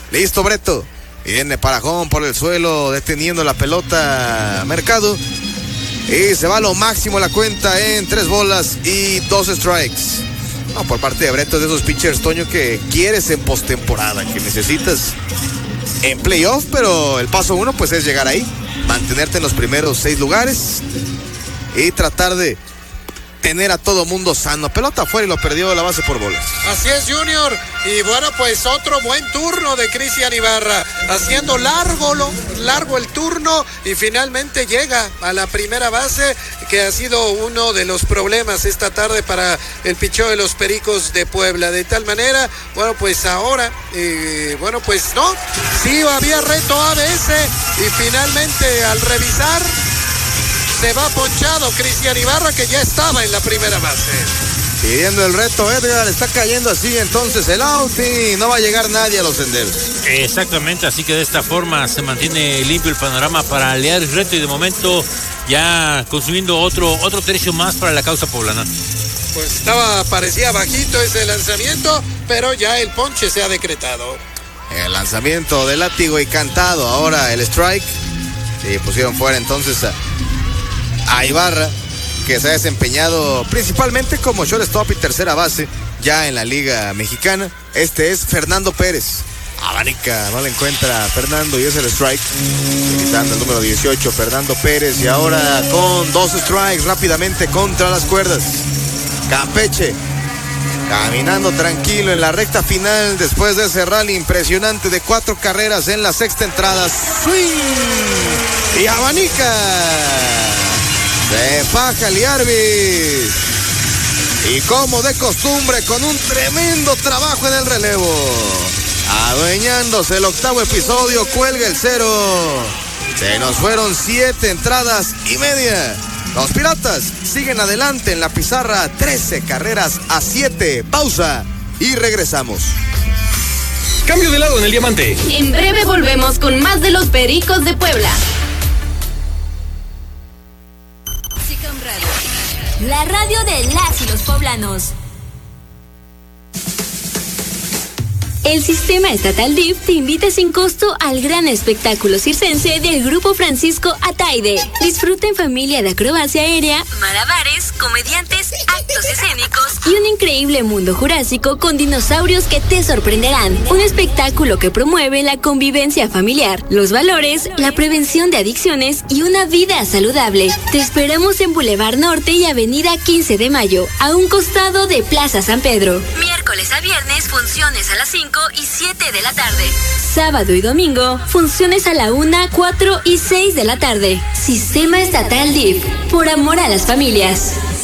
Listo, Breto. Viene Parajón por el suelo, deteniendo la pelota Mercado. Y se va a lo máximo la cuenta en 3 bolas y 2 strikes. No, por parte de Breto, de esos pitchers, Toño, que quieres en postemporada, que necesitas en playoff, pero el paso 1 pues es llegar ahí, mantenerte en los primeros 6 lugares y tratar de tener a todo mundo sano. Pelota afuera y lo perdió la base por bolas. Así es, Junior. Y bueno, pues otro buen turno de Cristian Ibarra, haciendo largo el turno, y finalmente llega a la primera base, que ha sido uno de los problemas esta tarde para el picheo de los Pericos de Puebla. De tal manera, bueno, pues ahora, pues no, sí había reto ABS, y finalmente al revisar se va ponchado Cristian Ibarra, que ya estaba en la primera base. Pidiendo el reto, Edgar, está cayendo así entonces el out y no va a llegar nadie a los senderos. Exactamente, así que de esta forma se mantiene limpio el panorama para aliar el reto, y de momento ya consumiendo otro tercio más para la causa poblana. Pues parecía bajito ese lanzamiento, pero ya el ponche se ha decretado. El lanzamiento de látigo y cantado, ahora el strike. Y pusieron fuera entonces a Ibarra, que se ha desempeñado principalmente como shortstop y tercera base ya en la Liga Mexicana. Este es Fernando Pérez. Abanica, no le encuentra a Fernando y es el strike. Utilizando el número 18, Fernando Pérez, y ahora con 2 strikes rápidamente contra las cuerdas. Campeche caminando tranquilo en la recta final después de ese rally impresionante de 4 carreras en la 6ª entrada. ¡Swing! Y abanica. Se faja Liarbis. Y como de costumbre, con un tremendo trabajo en el relevo, adueñándose el 8º episodio, cuelga el 0. Se nos fueron 7 entradas y media. Los Piratas siguen adelante en la pizarra, 13 carreras a 7. Pausa y regresamos. Cambio de lado en el diamante. En breve volvemos con más de los Pericos de Puebla. La radio de las y los poblanos. El Sistema Estatal DIF te invita sin costo al gran espectáculo circense del Grupo Francisco Ataide. Disfruta en familia de acrobacia aérea, malabares, comediantes, actos escénicos y un increíble mundo jurásico con dinosaurios que te sorprenderán. Un espectáculo que promueve la convivencia familiar, los valores, la prevención de adicciones y una vida saludable. Te esperamos en Boulevard Norte y Avenida 15 de Mayo, a un costado de Plaza San Pedro. Miércoles a viernes, funciones a las 5 y 7 de la tarde. Sábado y domingo, funciones a la 1, 4 y 6 de la tarde. Sistema Estatal DIF, por amor a las familias.